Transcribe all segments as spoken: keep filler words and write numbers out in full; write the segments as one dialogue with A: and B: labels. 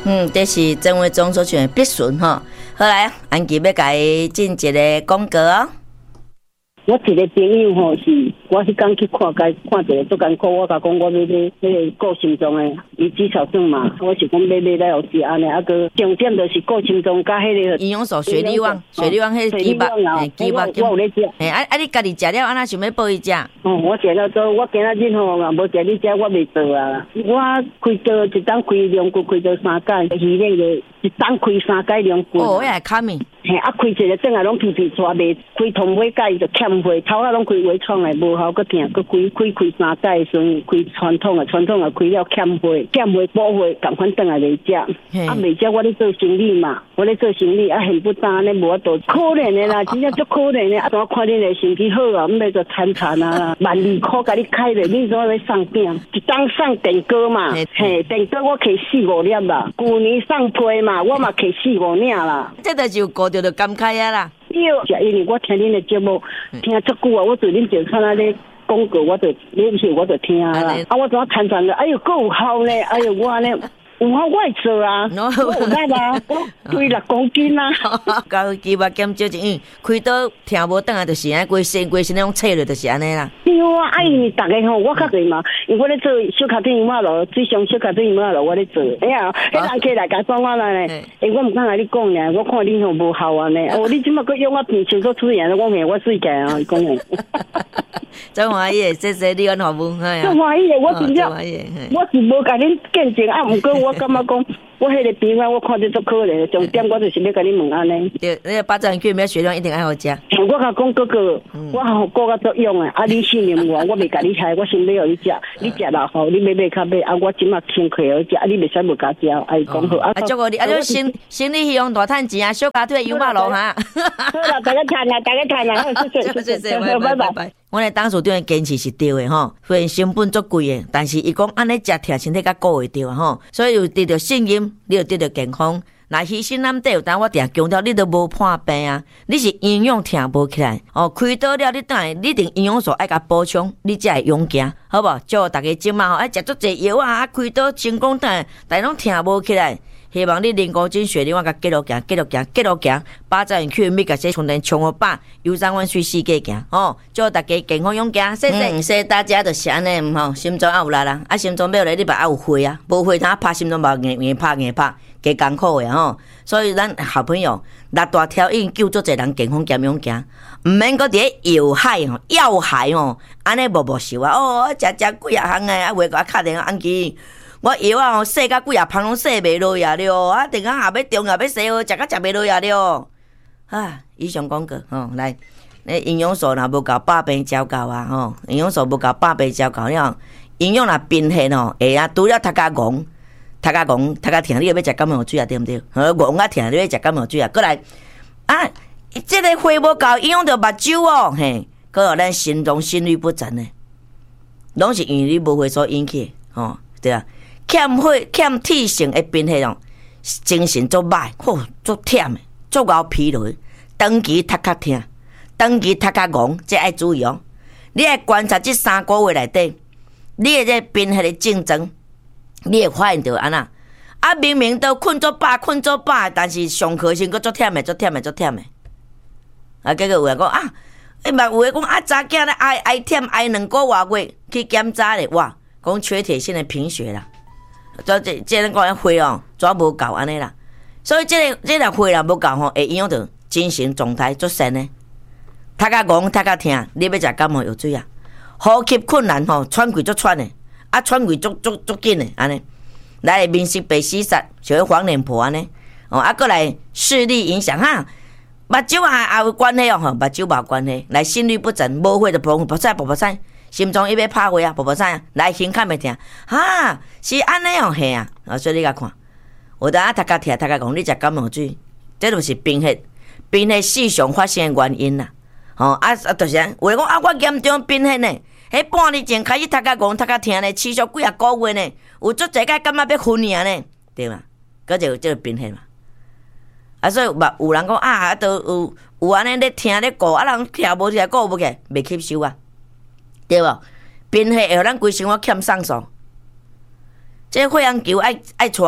A: 嗯，这是郑伟忠所选的必顺哈。好来，安琪要甲伊进一个广告哦。
B: 我一个朋友吼是，我迄天去看街看一个足艰苦，我甲讲我要买迄个顾心脏的，伊肌少症嘛，我是讲买买来有时安尼，啊个重点就是顾心脏甲迄个
A: 营养素血力旺，血力旺迄鸡肉，嘿鸡肉，
B: 我有咧食。
A: 嘿，啊啊，你家己食了，安那想要报伊食？
B: 哦，我食了做，我今仔日吼嘛无食你食，我袂做啊。我开刀一档开两骨，开刀三间，鱼咧个一档开三间两骨。
A: 哦，遐卡咪。
B: 嘿，啊开一个转来拢皮皮抓袂，开通尾盖就欠血，头啊拢开微创的无效，佮疼，佮开开开三界时阵开传统的，传统的开了欠血，欠血补血，赶快转来来食。啊，袂食我咧做生意嘛，我咧做生意啊，现不当咧无法度，可怜的啦，真正足可怜的。啊，我看恁的身体好啊，毋要做惨惨啊，万二块甲你开咧，你怎要送饼？一当送电锅嘛，嘿，电锅我摕四五粒啦，旧年送批嘛，我嘛摕四五领啦。
A: 这就是有顾着就感慨啊啦。
B: 对，是因为我听恁的节目听足久啊，我对恁就看啊咧广告，我就恁是我就听啦。啊，我怎啊谈谈的？哎呦，够有效呢！哎呦，我呢有效我会做啊，我有力啊，我推六公斤啊。
A: 搞鸡肉减少一，开刀听无转来，就是安规身规身那种切落，就是安尼啦。
B: 对啊，啊因为大家吼，我较侪嘛，因为我咧做小卡丁马路，水上小卡丁马路我咧做。哎呀，迄人起来甲讲我来咧，诶，我毋敢甲你讲咧，我看恁吼无效啊咧。哦，你即马佫用我片手做出现，我讲我水解啊，伊讲诶。
A: 真欢喜，谢谢你安服务，哎呀。
B: 真欢喜，我真正，我是无甲恁见证啊，毋过我感觉讲。我迄个病啊，我看着足可怜，重点我就是要甲你问安尼。
A: 对，那个八爪鱼有没有血量一定爱好食。
B: 我甲讲哥哥，我好顾甲足用诶，啊你信任我，我袂甲你害，我先买互你食，你食了后你买买较买，啊我即马先开好食，啊你袂使无甲食，啊伊讲好。
A: 啊，祝福你，啊，你心心理希望大趁钱啊，小家腿油马路哈。
B: 好啦，大家谈啦，大家谈啦，谢谢谢谢，拜拜拜。
A: 我哋当初对坚持是对的吼，虽然成本足贵的，但是伊讲安尼食疼身体较顾会着吼，所以有得到信任，你就得到健康。若牺牲咱底，但我定强调，你都无破病啊，你是营养疼无起来哦。开刀了，你等下你定营养素爱甲补充，你才会勇行，好无？祝大家即马吼爱食足济药啊，啊开刀成功等下，但拢疼无起来。希望你人工精血力，我甲继续行，继续行，继续行，把这去咪甲这充电充好饱，游山玩水世界行哦！祝大家健康勇行，谢谢，谢谢大家，就是安尼吼，心脏也有力啦，啊心脏要来你把也有血啊，无血他拍心脏嘛硬硬拍硬拍，加艰苦的吼。所以咱好朋友六大条已经救足侪人健康健勇行，毋免搁伫药海吼，药海吼，安尼无无受啊！哦，食食几啊项诶，啊话甲敲电话按去。我药啊吼，洗甲几啊芳拢洗袂落呀了，啊，等下下要中药要洗好，食甲食袂落呀了。啊，以上广告吼，来，那营养素若无够百倍照够啊吼，营养素无够百倍照够了，营养若贫血吼，会啊，除了头壳戆，头壳戆，头壳疼，你要食感冒水啊，对毋对？好，戆啊疼，你要食感冒水啊，过来啊，这个血无够，影响到目睭哦，嘿，搁互咱心脏心律不整呢，拢是因为你无血所引起的，吼，对啊。欠血、欠体性的贫血哦，精神足歹，吼，足忝的，足熬疲劳，长期头壳疼，长期头壳戆，这爱注意哦。你爱观察这三个月内底，你的这贫血的症状，你会发现到安那？啊，明明都困足饱、困足饱，但是上课时佫足忝的、足忝的、足忝的。啊，结果有人讲啊，伊嘛有诶讲啊，查囝咧挨挨忝挨两个多月去检查咧，哇，讲缺铁性的贫血啦。这这这咱讲血哦，主要无够安尼啦，所以这个这个血啦无够吼，会影响到精神状态足善呢。头壳戆，头壳疼，你要食感冒药水啊？呼吸困难吼，喘气足喘的，啊喘气足足足紧的安尼。来面色白死煞，像迄黄脸婆安尼。哦，啊过来视力影响哈，目睭啊也有关系哦吼，目睭无关系。来心律不整，无血就啵啵晒啵啵晒。心脏伊要拍血啊，啵啵啥啊？来胸坎袂疼，哈，是安尼哦，嘿啊！啊，所以你甲看，有当啊，头壳疼，头壳讲你食感冒水，这就是贫血，贫血时常发生的原因啦。吼、哦、啊啊，就是有人讲啊，我严重贫血呢，迄半年前开始头壳讲头壳疼呢，持续几啊个月呢，有足侪个感觉要昏去呢，对嘛？嗰就即个贫血嘛。啊，所以有有人讲啊，都有有安尼咧疼咧顾，啊人疼无起来，顾无起来，袂吸收啊。对无？贫血会互咱规生活欠送素，这血红球爱爱带，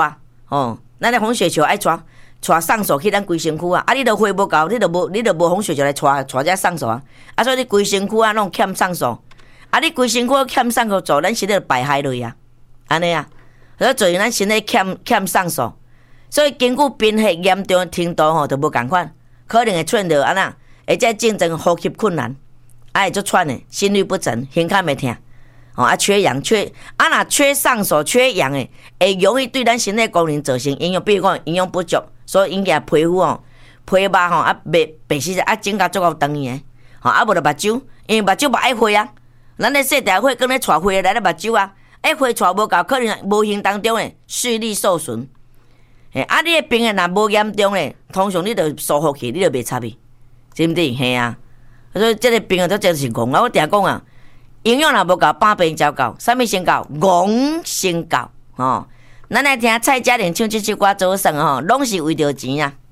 A: 哦，咱咧红血球爱带带送数去咱规身躯啊，啊，你著血无够，你著无你著无红血球来带带这送数啊，啊，所以你规身躯啊拢欠送数，啊，你规身躯欠送数，做咱身体就败坏落啊，安尼啊，所以造成咱身体欠欠送数，所以根据贫血严重的程度吼，就无共款，可能会出现着安那，或者症状呼吸困难，啊会足喘的，心律不整，胸腔会痛。哦啊，缺氧缺啊，若缺上手缺氧诶，会容易对咱身体功能造成影响。比如讲营养不足，所以引起皮肤哦、皮肉吼啊白白死啊，整甲足够长去诶。吼啊，无就目睭，因为目睭嘛爱血啊，咱咧洗掉血，跟咧带血来咧目睭啊，哎血带无够，可能无形当中诶视力受损。嘿，啊，你诶病诶若无严重咧，通常你着疏忽去，你着袂插去，对毋对？嘿啊，所以即个病啊，都真是戆啊！我定讲啊。营养若无够，百病照够，啥物先够？戆先够，吼、哦！咱来听蔡佳玲唱这首歌，早生吼，拢是为着钱啊。